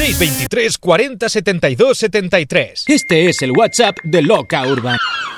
623 40 72 73. Este es el WhatsApp de Loca Urban.